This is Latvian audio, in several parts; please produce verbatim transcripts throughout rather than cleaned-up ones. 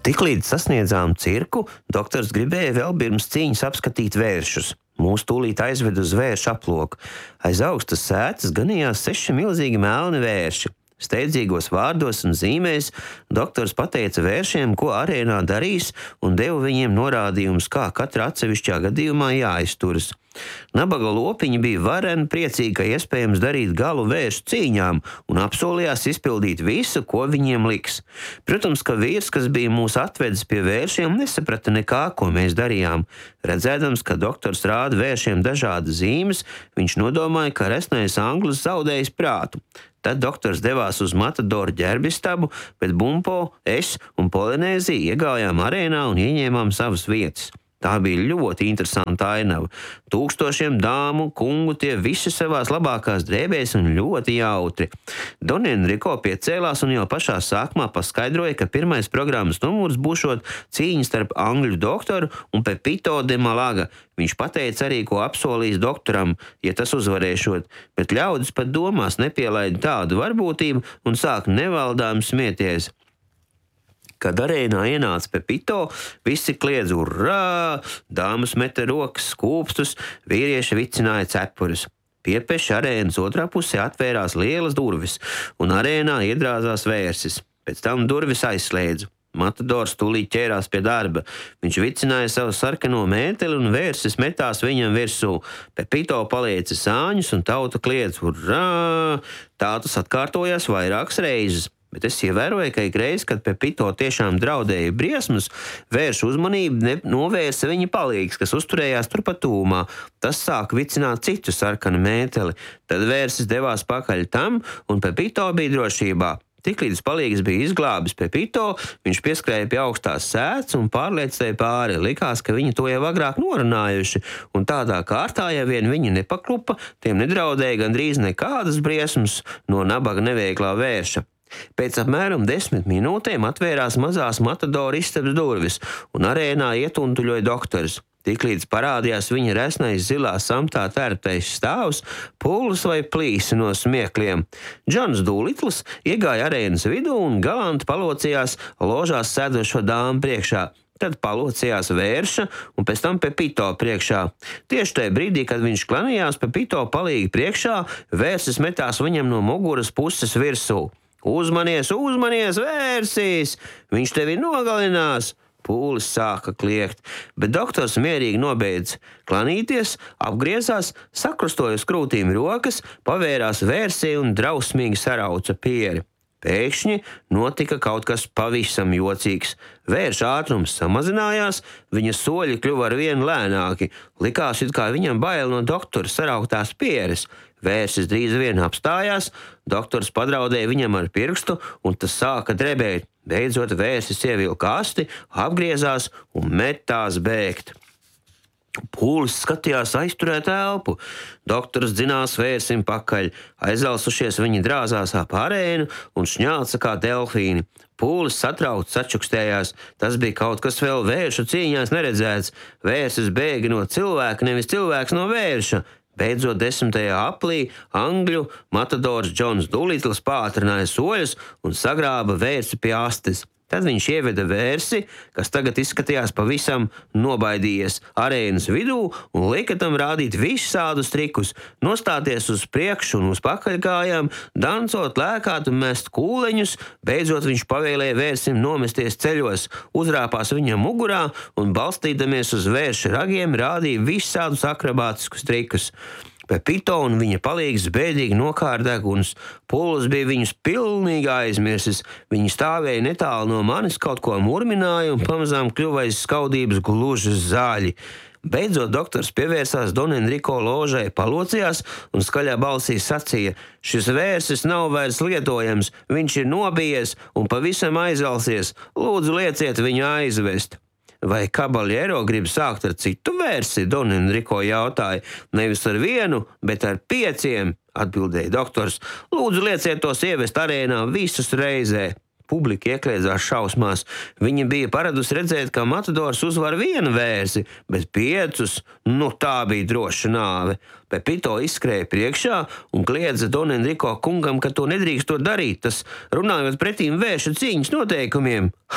Tiklīdz sasniedzām cirku, doktors gribēja vēl pirms cīņas apskatīt vēršus. Mūs tūlīt aizveda uz vēršu aploku. Aiz augstas sētas ganījās seši milzīgi melni vērši. Steidzīgos vārdos un zīmēs doktors pateica vēršiem, ko arēnā darīs, un deva viņiem norādījumus, kā katrā atsevišķā gadījumā jāizturas. Nabaga lopiņi bija vareni priecīgi, ka iespējams darīt galu vēršu cīņām, un apsolījās izpildīt visu, ko viņiem liks. Protams, ka vīrs, kas bija mūs atvedis pie vēršiem, nesaprata nekā, ko mēs darījām. Redzēdams, ka doktors rāda vēršiem dažādas zīmes, viņš nodomāja, ka resnais anglis zaudējis prātu. Tad doktors devās uz Matadoru ģērbistabu, bet Bumpo, es un Polinēzija iegājām arēnā un ieņēmām savas vietas. Tā bija ļoti interesanta ainava. Tūkstošiem dāmu, kungu, tie visi savās labākās drēbēs un ļoti jautri. Don Enrico piecēlās un jau pašā sākumā paskaidroja, ka pirmais programmas numurs būšot cīņa starp angļu doktoru un Pepito de Malaga. Viņš pateica arī, ko apsolījis doktoram, ja tas uzvarēšot, bet ļaudis pat domās nepielaida tādu varbūtību un sāk nevaldām smieties. Kad arēnā ienāca Pepito, visi kliedz urrā, dāmas meta rokas skūpstus, vīrieši vicināja cepurus. Piepeši arēnas otrā pusē atvērās lielas durvis, un arēnā iedrāzās vērsis. Pēc tam durvis aizslēdzu. Matadors tūlīt ķērās pie darba. Viņš vicināja savu sarkano mēteli un vērsis metās viņam virsū. Pepito palieca sāņus un tauta kliedz urrā. Tā tas atkārtojās vairākas reizes. Bet es ievēroju, ka ikreiz, kad Pepito tiešām draudēja briesmas, vēršu uzmanību novērsa viņa palīgs, kas uzturējās turpat tūmā. Tas sāka vicināt citu sarkanu mēteli. Tad vērsis devās pakaļ tam, un Pepito bija drošībā. Tiklīdz palīgs bija izglābis Pepito, viņš pieskrēja pie augstās sētas un pārliecēja pāri. Likās, ka viņi to jau agrāk norunājuši, un tādā kārtā, ja vien viņi nepaklupa, tiem nedraudēja gandrīz nekādas briesmas no nabaga neveiklā vērša. Pēc apmēram desmit minūtēm atvērās mazās Matadora istabas durvis, un arēnā ietuntuļoja doktors. Tiklīdz parādījās viņa resnais zilā samtā tērptais stāvs, pūlis vai plīsi no smiekliem. Džons Dūlitls iegāja arēnas vidū un galanti palocījās ložās sēdošo dāmu priekšā. Tad palocījās vērša un pēc tam Pepito priekšā. Tieši tajā brīdī, kad viņš klanījās Pepito palīgi priekšā, vērsis metās viņam no muguras puses virsū. Uzmanies, uzmanies, vērsīs! Viņš tevi nogalinās! Pūlis sāka kliegt, bet doktors mierīgi nobeidz klanīties, apgriezās, sakrustoja uz krūtīm rokas, pavērās vērsī un drausmīgi sarauca pieri. Pēkšņi notika kaut kas pavisam jocīgs. Vērša ātrums samazinājās, viņa soļi kļuva arvien lēnāki. Likās, it kā viņam bail no doktora sarauktās pieres. Vērsis drīz vien apstājās, doktors padraudēja viņam ar pirkstu, un tas sāka drebēt. Beidzot vērsis ievilka asti, apgriezās un metās bēgt. Pūlis skatījās aizturēt elpu. Doktors dzinās vērsim pakaļ. Aizelsušies viņi drāzās ap arēnu un šņāca kā delfīni. Pūlis satrauc sačukstējās. Tas bija kaut kas vēl vēršu cīņās neredzēts. Vērsis bēga no cilvēka, nevis cilvēks no vērša. Beidzot desmitajā aplī angļu matadors Džons Dūlitls pātrināja soļus un sagrāba vērsi pie astes. Tad viņš ieveda vērsi, kas tagad izskatījās pavisam nobaidījies arēnas vidū un lika tam rādīt visādus trikus, nostāties uz priekšu un uz pakaļkājām, dancot, lēkāt un mest kūleņus. Beidzot viņš pavēlēja vērsim nomesties ceļos, uzrāpās viņam mugurā un balstīdamies uz vērša ragiem rādīja visādus akrobātiskus trikus. Pepito un viņa palīgs bēdīgi nokārt deguns. Pūlis bija viņus pilnīgi aizmirsis. Viņi stāvēja netālu no manis, kaut ko murmināja un pamazām kļuva aiz skaudības gluži zaļi. Beidzot doktors pievērsās Don Enrico ložai, palocījās un skaļā balsī sacīja: šis vērsis nav vairs lietojams, viņš ir nobijies un pavisam aizalsies. Lūdzu, lieciet viņu aizvest. Vai Caballero grib sākt ar citu vērsi? Don Enrico jautāja. Nevis ar vienu, bet ar pieciem, atbildēja doktors. Lūdzu, lieciet tos ievest arēnā visus reizē. Publika iekļēdzās šausmās. Viņa bija paradusi redzēt, ka matadors uzvar vienu vērsi, bet piecus, nu tā bija droša nāve. Pepito izskrēja priekšā un kliedza Don Enrico kungam, ka to nedrīkst to darīt, tas runājot pretīm vērša cīņas noteikumiem. Ha!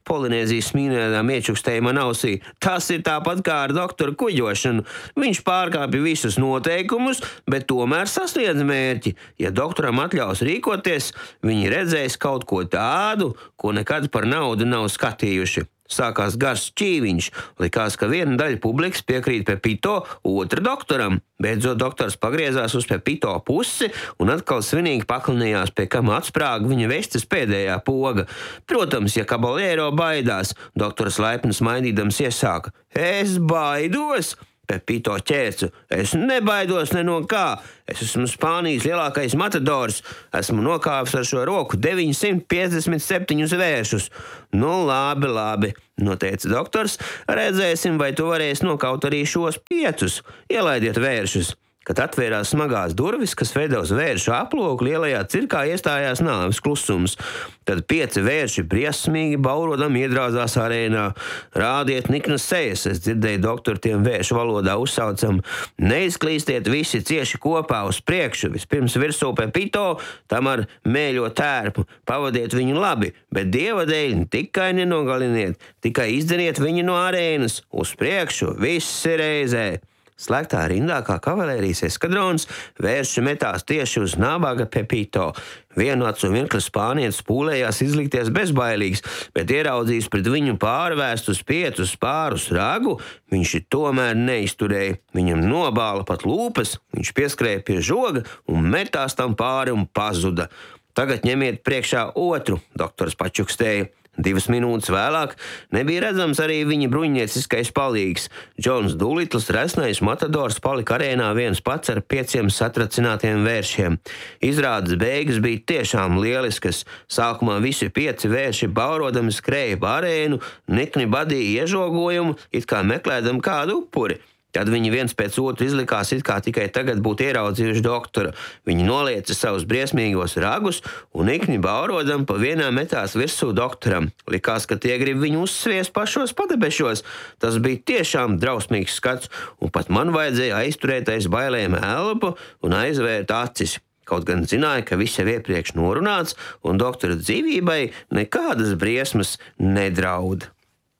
Polinēzijas smīnēdām iečukstēja man ausī. Tas ir tāpat kā ar doktoru kuģošanu. Viņš pārkāpja visus noteikumus, bet tomēr sasniedz mērķi. Ja doktoram atļaus rīkoties, viņi redzēs kaut ko tādu, ko nekad par naudu nav skatījuši. Sākās gars šķīviņš, likās, ka viena daļa publikas piekrīt Pepito, otra doktoram. Beidzot doktors pagriezās uz Pepito pusi un atkal svinīgi paklinījās, pie kam atsprāga viņa vestes pēdējā poga. Protams, ja Caballero baidās, doktors laipni smaidīdams iesāka: Es baidos! Pepito ķērcu: Es nebaidos ne no kā. Es esmu Spānijas lielākais matadors. Esmu nokāvis ar šo roku deviņsimt piecdesmit septiņus vēršus. Nu, labi, labi, noteica doktors. Redzēsim, vai tu varēsi nokaut arī šos piecus. Ielaidiet vēršus. Kad atvērās smagās durvis, kas veda uz vēršu aploku, lielajā cirkā iestājās nāves klusums. Tad pieci vērši briesmīgi baurodam iedrāzās arēnā. Rādiet niknas sejas, es dzirdēju doktoru tiem vēršu valodā uzsaucam. Neizklīstiet visi cieši kopā uz priekšu, vispirms virsū Pepito, tam ar mēļo tērpu. Pavadiet viņu labi, bet dieva dēļ tikai nenogaliniet, tikai izdzeniet viņu no arēnas. Uz priekšu, viss ir reizē. Slēgtā rindā kā kavalērijas eskadrons, vērši metās tieši uz nabaga Pepito. Vienu acu mirkli spānietis pūlējās izlikties bezbailīgs, bet ieraudzījis pret viņu pārvēstus piecus pārus ragu, viņš tomēr neizturēja. Viņam nobāla pat lūpas, viņš pieskrēja pie žoga un metās tam pāri un pazuda. Tagad ņemiet priekšā otru, doktors pačukstēja. Divas minūtes vēlāk nebija redzams arī viņa bruņnieciskais palīgs. Džons Dulitls, resnais matadors, palika arēnā viens pats ar pieciem satracinātiem vēršiem. Izrādes beigas bija tiešām lieliskas. Sākumā visi pieci vērši baurodami skrēja pa arēnu, nikni badīja iežogojumu, it kā meklēdam kādu upuri. Tad viņi viens pēc otru izlikās, it kā tikai tagad būtu ieraudzījuši doktoru. Viņi nolieca savus briesmīgos ragus un ikni baurodam pa vienā metās virsū doktoram. Likās, ka tie grib viņu uzsviest pašos padebešos. Tas bija tiešām drausmīgs skats, un pat man vajadzēja aizturēt aiz bailēm elpu un aizvērt acis. Kaut gan zināja, ka viss jau iepriekš norunāts, un doktora dzīvībai nekādas briesmas nedraud.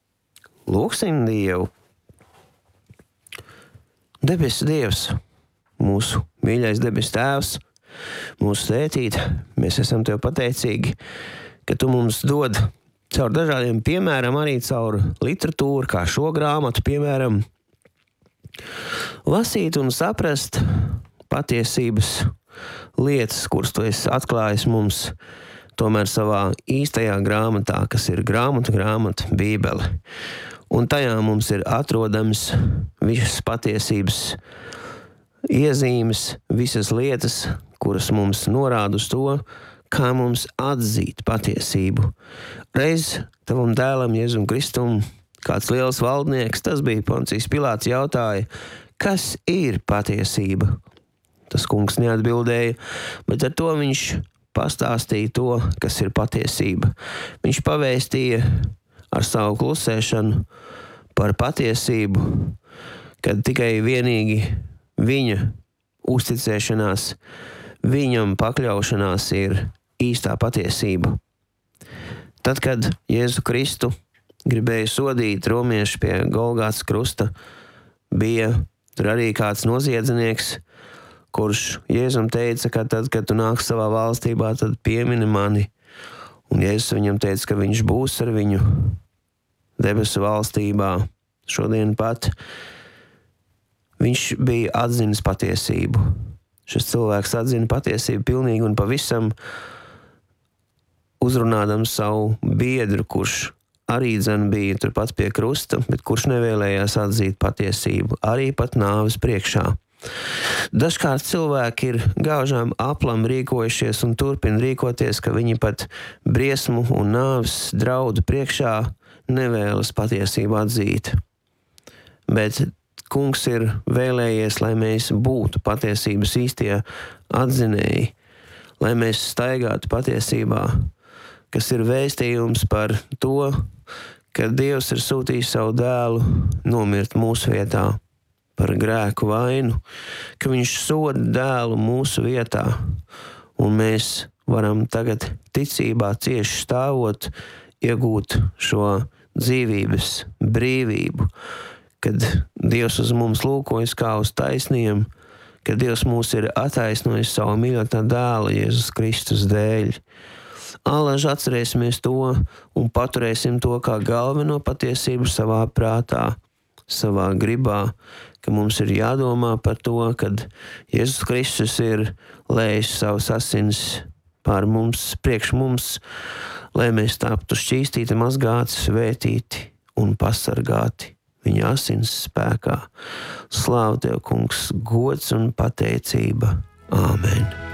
Lūksim Dievu! Debesu Dievs, mūsu mīļais debesu Tēvs, mūsu tētīt, mēs esam Tev pateicīgi, ka Tu mums dod caur dažādiem piemēram, arī caur literatūru, kā šo grāmatu, piemēram, lasīt un saprast patiesības lietas, kuras Tu esi atklājis mums tomēr savā īstajā grāmatā, kas ir grāmatu grāmata Bībele. Un tajā mums ir atrodams visas patiesības iezīmes, visas lietas, kuras mums norāda uz to, kā mums atzīt patiesību. Reiz Tavam dēlam Jēzum Kristum kāds liels valdnieks, tas bija Poncijs Pilāts, jautāja, kas ir patiesība? Tas kungs neatbildēja, bet ar to viņš pastāstīja to, kas ir patiesība. Viņš pavēstīja ar savu klusēšanu par patiesību, kad tikai vienīgi viņa uzticēšanās, viņam pakļaušanās ir īstā patiesība. Tad, kad Jēzu Kristu gribēja sodīt romieši pie Golgātas krusta, bija tur arī kāds noziedznieks, kurš Jēzum teica, ka tad, kad tu nāks savā valstībā, tad piemini mani. Un Jēzus viņam teica, ka viņš būs ar viņu debesu valstībā šodien pat. Viņš bija atzinis patiesību. Šis cilvēks atzina patiesību pilnīgi un pavisam uzrunādams savu biedru, kurš arī dzen bija turpat pie krusta, bet kurš nevēlējās atzīt patiesību, arī pat nāves priekšā. Dažkārt cilvēki ir gaužām aplam rīkojušies un turpina rīkoties, ka viņi pat briesmu un nāves draudu priekšā nevēlas patiesību atzīt. Bet kungs ir vēlējies, lai mēs būtu patiesības īstie atzinēji, lai mēs staigātu patiesībā, kas ir vēstījums par to, ka Dievs ir sūtījis savu dēlu nomirt mūsu vietā par grēku vainu, ka viņš soda dēlu mūsu vietā, un mēs varam tagad ticībā cieši stāvot, iegūt šo dzīvības brīvību, kad Dievs uz mums lūkojas kā uz taisniem, kad Dievs mūs ir attaisnojis savu mīļotā dēla Jēzus Kristus dēļ. Allaž atcerēsimies to un paturēsim to kā galveno patiesību savā prātā, savā gribā, ka mums ir jādomā par to, kad Jēzus Kristus ir lējis savus asins pār mums, priekš mums, lai mēs taptu šķīstīti, mazgāti, svētīti un pasargāti viņa asins spēkā. Slāv Tev, Kungs, gods un pateicība. Āmen.